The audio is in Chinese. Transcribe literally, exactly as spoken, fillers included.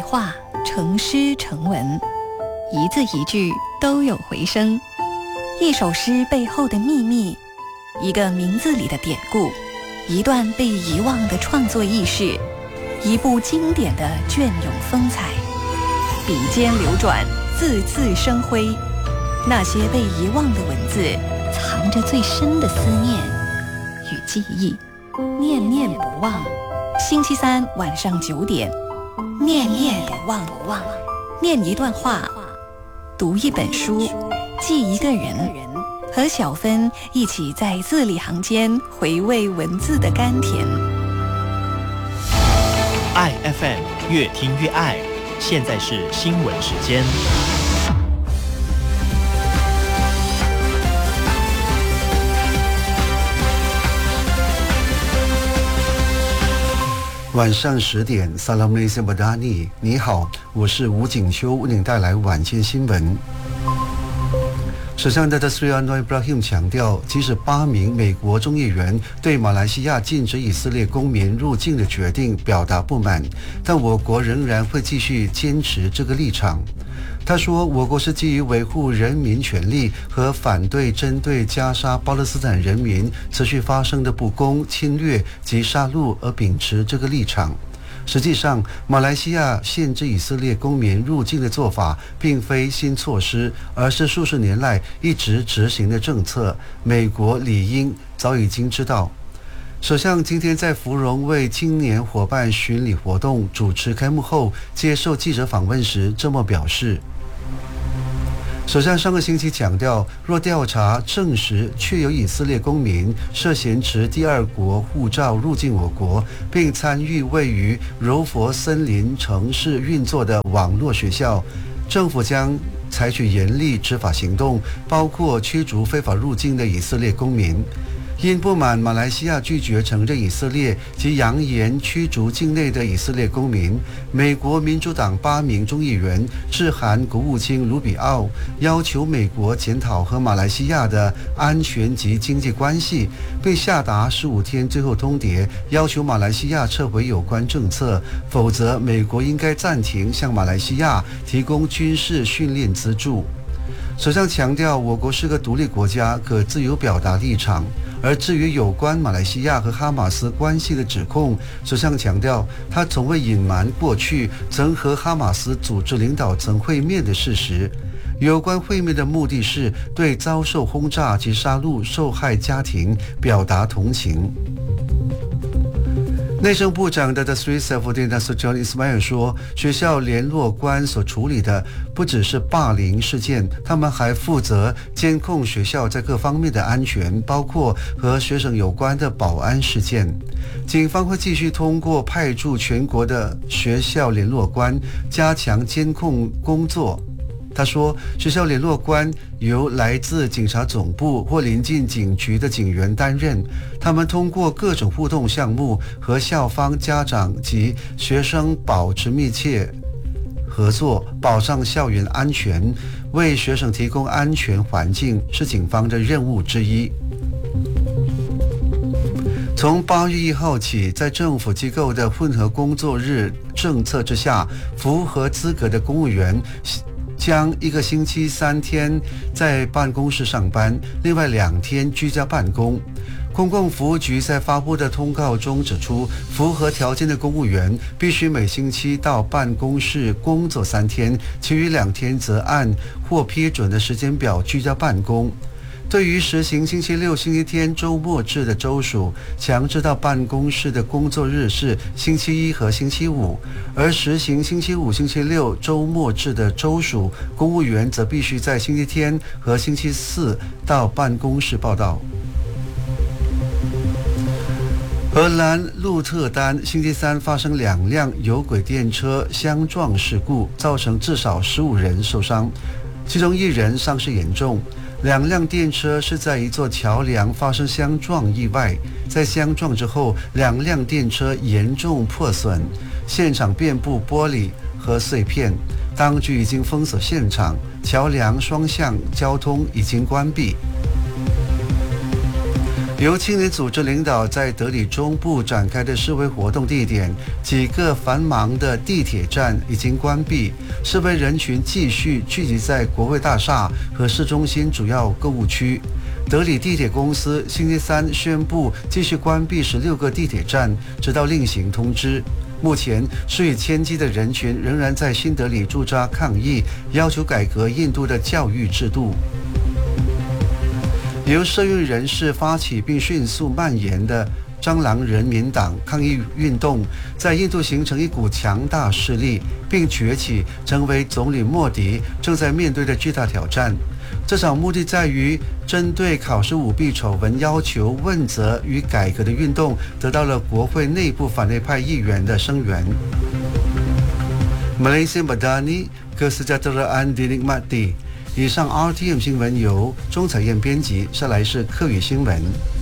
画，成诗成文，一字一句都有回声。一首诗背后的秘密，一个名字里的典故，一段被遗忘的创作轶事，一部经典的隽永风采。笔尖流转，字字生辉。那些被遗忘的文字，藏着最深的思念与记忆，念念不忘。星期三晚上九点，念念不忘，念一段话，读一本书，记一个人，和小芬一起在字里行间回味文字的甘甜。 爱 F M 越听越爱，现在是新闻时间。 晚上十点 Assalamualaikum Badani， 你好，我是吴景修，为您带来晚间新闻。首相的 Sri Anwar Ibrahim 强调，即使八名美国众议员对马来西亚禁止以色列公民入境的决定表达不满，但我国仍然会继续坚持这个立场。他说，我国是基于维护人民权利和反对针对加沙巴勒斯坦人民持续发生的不公、侵略及杀戮而秉持这个立场。实际上，马来西亚限制以色列公民入境的做法并非新措施，而是数十年来一直执行的政策。美国理应早已经知道。首相今天在芙蓉为青年伙伴巡礼活动主持开幕后，接受记者访问时这么表示。首相上个星期强调，若调查证实确有以色列公民涉嫌持第二国护照入境我国，并参与位于柔佛森林城市运作的网络学校，政府将采取严厉执法行动，包括驱逐非法入境的以色列公民。因不满马来西亚拒绝承认以色列及扬言驱逐境内的以色列公民，美国民主党八名众议员致函国务卿卢比奥，要求美国检讨和马来西亚的安全及经济关系，并下达十五天最后通牒，要求马来西亚撤回有关政策，否则美国应该暂停向马来西亚提供军事训练资助。首相强调，我国是个独立国家，可自由表达立场。而至于有关马来西亚和哈马斯关系的指控，首相强调，他从未隐瞒过去曾和哈马斯组织领导层会面的事实。有关会面的目的是对遭受轰炸及杀戮受害家庭表达同情。内政部长的 Sri Saifuddin Nasution Ismail 说，学校联络官所处理的不只是霸凌事件，他们还负责监控学校在各方面的安全，包括和学生有关的保安事件。警方会继续通过派驻全国的学校联络官加强监控工作。他说，学校联络官由来自警察总部或临近警局的警员担任，他们通过各种互动项目和校方、家长及学生保持密切合作，保障校园安全，为学生提供安全环境是警方的任务之一。从八月一号起，在政府机构的混合工作日政策之下，符合资格的公务员将一个星期三天在办公室上班，另外两天居家办公。公共服务局在发布的通告中指出，符合条件的公务员必须每星期到办公室工作三天，其余两天则按获批准的时间表居家办公。对于实行星期六、星期天周末制的州属，强制到办公室的工作日是星期一和星期五，而实行星期五、星期六周末制的州属，公务员则必须在星期天和星期四到办公室报到。荷兰鹿特丹星期三发生两辆有轨电车相撞事故，造成至少十五人受伤，其中一人伤势严重。两辆电车是在一座桥梁发生相撞意外，在相撞之后，两辆电车严重破损，现场遍布玻璃和碎片。当局已经封锁现场，桥梁双向交通已经关闭。 由青年组织领导在德里中部展开的示威活动地点，几个繁忙的地铁站已经关闭，示威人群继续聚集在国会大厦和市中心主要购物区。德里地铁公司星期三宣布继续关闭十六个地铁站，直到另行通知。目前，数以千计的人群仍然在新德里驻扎抗议，要求改革印度的教育制度。由社运人士发起并迅速蔓延的蟑螂人民党抗议运动，在印度形成一股强大势力，并崛起成为总理莫迪正在面对的巨大挑战。这场目的在于针对考试舞弊丑闻要求问责与改革的运动，得到了国会内部反对派议员的声援。Malaysia Madani Kesejahteraan Dinikmati。以上 R T M 新闻由钟彩燕编辑，下来是客语新闻。